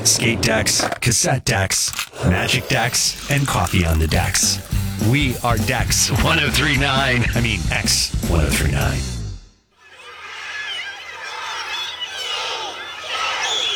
skate decks, cassette decks, magic decks, and coffee on the decks. We are Dex 1039. I mean, X 1039.